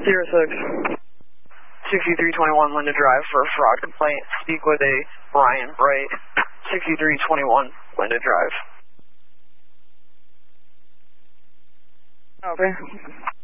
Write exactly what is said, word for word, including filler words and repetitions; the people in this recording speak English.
Zero six. sixty-three twenty-one Linda Drive for a fraud complaint. Speak with a Brian Bright. sixty-three twenty-one Linda Drive. Okay.